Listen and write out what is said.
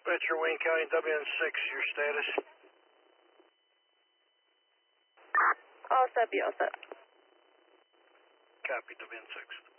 Dispatcher, Wayne County, WN6, your status? All set, be all set. Copy, WN6.